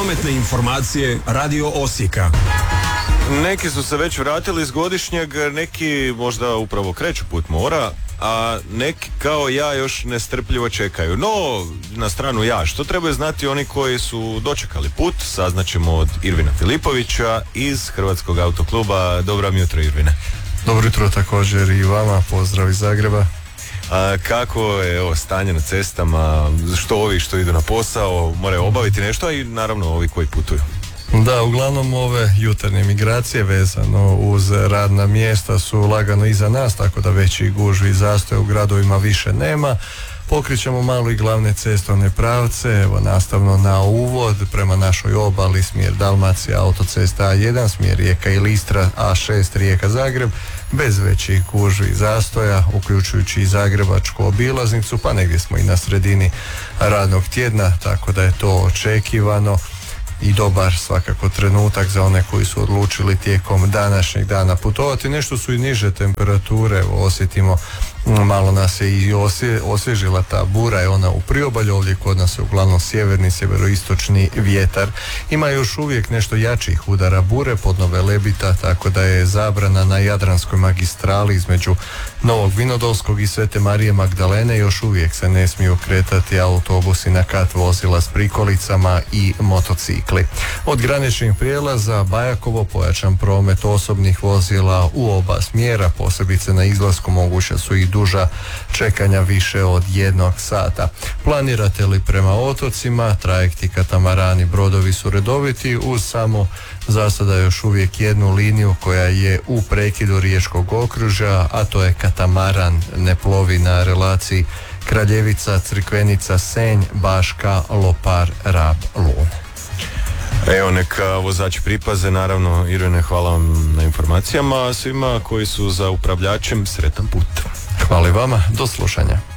Prometne informacije Radio Osijeka. Neki su se već vratili iz godišnjeg, neki možda upravo kreću put mora, a neki kao ja još nestrpljivo čekaju. No, na stranu ja, što trebaju znati oni koji su dočekali put, saznaćemo od Irvina Filipovića iz Hrvatskog autokluba. Dobro vam jutro, Irvine. Dobro jutro također i vama, pozdrav iz Zagreba. A kako je stanje na cestama, što ovi što idu na posao moraju obaviti nešto, a i naravno ovi koji putuju? Da, uglavnom ove jutarnje migracije vezano uz radna mjesta su lagano iza nas, tako da veći gužvi i zastoja u gradovima više nema. Pokrićemo malo i glavne cestovne pravce, evo nastavno na uvod prema našoj obali, smjer Dalmacija, autocesta A1, smjer Rijeka i Istra, A6 Rijeka Zagreb, bez većih gužvi i zastoja, uključujući i zagrebačku obilaznicu, pa negdje smo i na sredini radnog tjedna, tako da je to očekivano i dobar svakako trenutak za one koji su odlučili tijekom današnjeg dana putovati. Nešto su i niže temperature, evo osjetimo, malo nas je i osvježila ta bura, je ona u priobalju, ovdje kod nas je uglavnom sjeverni, sjeveroistočni vjetar. Ima još uvijek nešto jačih udara bure pod Nove Lebita, tako da je zabrana na Jadranskoj magistrali između Novog Vinodolskog i Svete Marije Magdalene. Još uvijek se ne smiju kretati autobusi na kat vozila s prikolicama i motocikli. Od graničnih prijelaza Bajakovo pojačan promet osobnih vozila u oba smjera, posebice na izlasku moguća su i duža čekanja više od 1 sata. Planirate li prema otocima, trajekti, katamarani, brodovi su redoviti uz samo za sada još uvijek jednu liniju koja je u prekidu riječkog okružja, a to je katamaran, ne plovi na relaciji Kraljevica, Crikvenica, Senj, Baška, Lopar, Rab, Lun. Evo, neka vozači pripaze, naravno. Irine, hvala vam na informacijama, svima koji su za upravljačem sretan put. Hvala i vama, do slušanja.